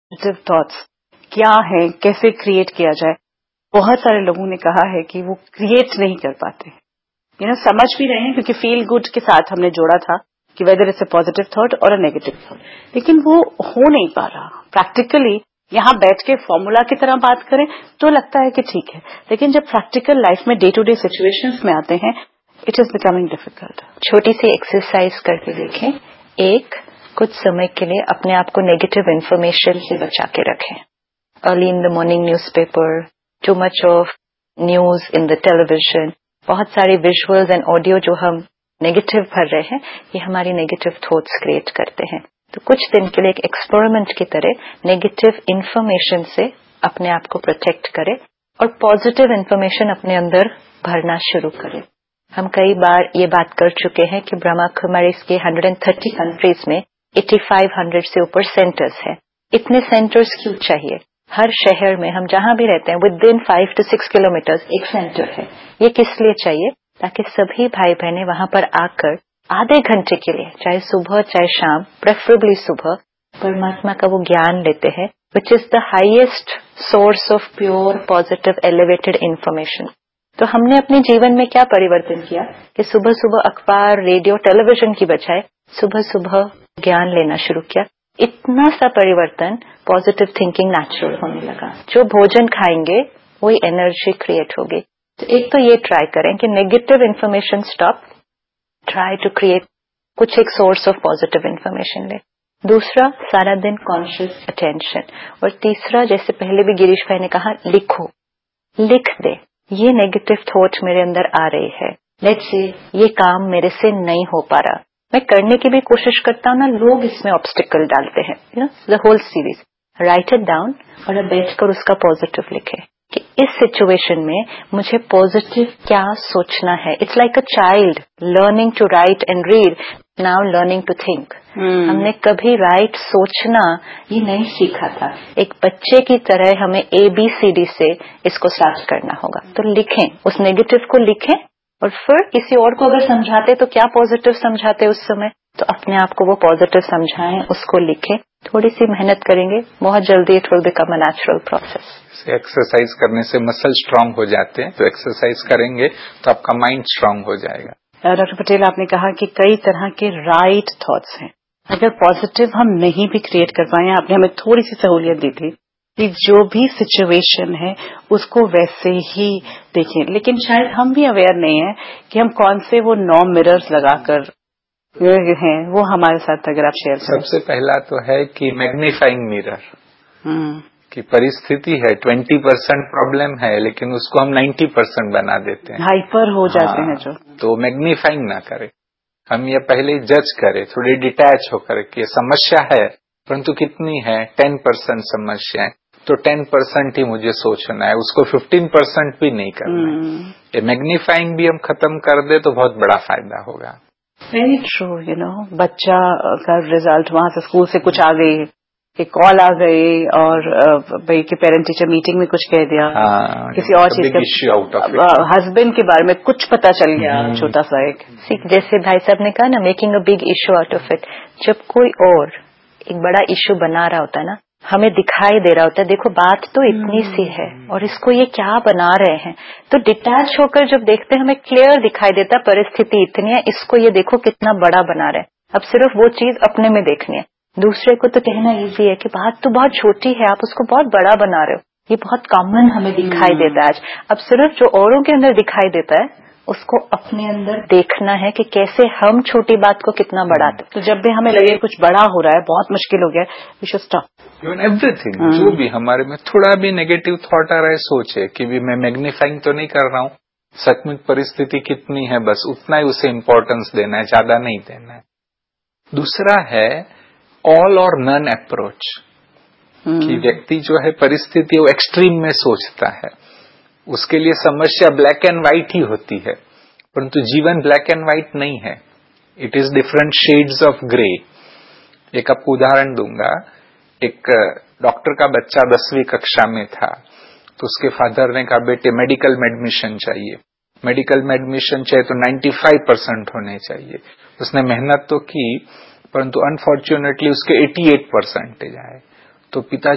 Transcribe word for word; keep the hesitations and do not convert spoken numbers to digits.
Positive thoughts क्या है, कैसे क्रिएट किया जाए। बहुत सारे लोगों ने कहा है कि वो क्रिएट नहीं कर पाते, यू नो समझ भी रहे हैं क्योंकि फील गुड के साथ हमने जोड़ा था कि whether it's a positive thought और अ नेगेटिव थॉट, लेकिन वो हो नहीं पा रहा प्रैक्टिकली। यहाँ बैठ के फॉर्मूला की तरह बात करें तो लगता है कि ठीक है, लेकिन जब प्रैक्टिकल लाइफ में डे टू डे सिचुएशंस में आते हैं इट इज बिकमिंग डिफिकल्ट। छोटी सी एक्सरसाइज करके देखें, एक कुछ समय के लिए अपने आप को नेगेटिव इन्फॉर्मेशन से बचा के रखें। Early in the morning newspaper, too much of news in the television, बहुत सारे विजुअल्स एंड ऑडियो जो हम नेगेटिव भर रहे हैं, ये हमारी नेगेटिव थॉट्स क्रिएट करते हैं। तो कुछ दिन के लिए एक एक्सपेरिमेंट की तरह नेगेटिव इन्फॉर्मेशन से अपने आप को प्रोटेक्ट करें और पॉजिटिव इन्फॉर्मेशन अपने अंदर भरना शुरू करें। हम कई बार ये बात कर चुके हैं कि ब्रह्मा कुमारीज के एक सौ तीस कंट्रीज में पचासी सौ से ऊपर सेंटर्स हैं। इतने सेंटर्स क्यों चाहिए? हर शहर में हम जहां भी रहते हैं with in five to six kilometres एक सेंटर है। ये किस लिए चाहिए? ताकि सभी भाई बहनें वहां पर आकर आधे घंटे के लिए, चाहे सुबह चाहे शाम, प्रेफरेबली सुबह, परमात्मा का वो ज्ञान लेते हैं which is the highest source of pure positive elevated information. तो हमने अपने जीवन में क्या परिवर्तन किया कि सुबह सुबह अखबार, रेडियो, टेलीविजन की बजाय सुबह सुबह ज्ञान लेना शुरू किया। इतना सा परिवर्तन, पॉजिटिव थिंकिंग नेचुरल होने लगा। जो भोजन खाएंगे वही एनर्जी क्रिएट होगी। तो एक तो ये ट्राई करें कि negative information stop, try to create कुछ एक सोर्स ऑफ पॉजिटिव इन्फॉर्मेशन ले। दूसरा, सारा दिन कॉन्शियस अटेंशन। और तीसरा, जैसे पहले भी गिरीश भाई ने कहा, लिखो, लिख दे ये नेगेटिव थॉट मेरे अंदर आ रही है, लेट्स से ये काम मेरे से नहीं हो पा रहा, मैं करने की भी कोशिश करता हूं ना, लोग इसमें ऑब्स्टिकल डालते हैं, you know the whole series. Right it down और अब बैठकर उसका पॉजिटिव लिखे कि इस सिचुएशन में मुझे पॉजिटिव क्या सोचना है। It's like a child learning to right and read, now learning to think. हमने कभी राइट सोचना ये नहीं सीखा था। एक बच्चे की तरह हमें ए बी सी डी से इसको स्टार्ट करना होगा। तो लिखें, उस नेगेटिव को लिखें और फिर किसी और को अगर समझाते तो क्या पॉजिटिव समझाते उस समय, तो अपने आप को वो पॉजिटिव समझाएं, उसको लिखें। थोड़ी सी मेहनत करेंगे, बहुत जल्दी it will become a natural process. Exercise करने से मसल स्ट्रांग हो जाते हैं, तो एक्सरसाइज करेंगे तो आपका माइंड स्ट्रांग हो जाएगा। डॉक्टर पटेल, आपने कहा कि कई तरह के राइट थॉट्स हैं, अगर पॉजिटिव हम नहीं भी क्रिएट कर पाए, आपने हमें थोड़ी सी सहूलियत दी थी कि जो भी सिचुएशन है उसको वैसे ही देखें, लेकिन शायद हम भी अवेयर नहीं है कि हम कौन से वो नौ मिरर्स लगाकर हैं, वो हमारे साथ अगर आप शेयर करें। सबसे पहला तो है कि मैग्नीफाइंग मिरर, कि परिस्थिति है ट्वेंटी परसेंट प्रॉब्लम है लेकिन उसको हम नाइन्टी परसेंट बना देते हैं, हाइपर हो जाते हाँ, हैं जो। तो मैग्नीफाइंग ना करें, हम ये पहले जज करें, थोड़ी डिटैच होकर कि समस्या है परंतु कितनी है, टेन परसेंट समस्या है तो टेन परसेंट ही मुझे सोचना है, उसको फिफ्टीन परसेंट भी नहीं करना है। ये मैग्नीफाइंग भी हम खत्म कर दे तो बहुत बड़ा फायदा होगा। वेरी ट्रू, यू नो बच्चा का रिजल्ट वहां से स्कूल से कुछ आ गई, एक कॉल आ गई और भाई के पेरेंट टीचर मीटिंग में कुछ कह दिया, हाँ, किसी और चीज का, हस्बैंड के बारे में कुछ पता चल गया, छोटा सा एक, जैसे भाई साहब ने कहा ना, making a big issue out of it. जब कोई और एक बड़ा इश्यू बना रहा होता है ना, हमें दिखाई दे रहा होता है देखो बात तो इतनी सी है और इसको ये क्या बना रहे हैं, तो डिटैच होकर जब देखते हैं हमें क्लियर दिखाई देता परिस्थिति इतनी है, इसको ये देखो कितना बड़ा बना रहे हैं। अब सिर्फ वो चीज अपने में देखनी है, दूसरे को तो कहना इजी है कि बात तो बहुत छोटी है, आप उसको बहुत बड़ा बना रहे हो। ये बहुत कॉमन हमें दिखाई देता है आज। अब सिर्फ जो औरों के अंदर दिखाई देता है उसको अपने अंदर देखना है कि कैसे हम छोटी बात को कितना बढ़ाते। तो जब भी हमें लगे कुछ बड़ा हो रहा है, बहुत मुश्किल हो गया, we should stop. Even everything, जो भी हमारे में थोड़ा भी नेगेटिव थॉट आ रहा है, सोचे कि भी मैं मैग्नीफाइंग तो नहीं कर रहा हूँ, सचमुच परिस्थिति कितनी है, बस उतना ही उसे इम्पोर्टेंस देना है, ज्यादा नहीं देना है। दूसरा है ऑल और नन अप्रोच, कि व्यक्ति जो है परिस्थिति वो एक्सट्रीम में सोचता है, उसके लिए समस्या ब्लैक एंड व्हाइट ही होती है, परंतु जीवन ब्लैक एंड व्हाइट नहीं है, it is different shades of grey. एक आपको उदाहरण दूंगा, एक डॉक्टर का बच्चा दसवीं कक्षा में था, तो उसके फादर ने कहा बेटे मेडिकल में एडमिशन चाहिए, मेडिकल में एडमिशन चाहिए तो पचानवे परसेंट होने चाहिए। उसने मेहनत तो की परंतु अनफॉर्चुनेटली उसके अठासी परसेंटेज आए, तो पिताजी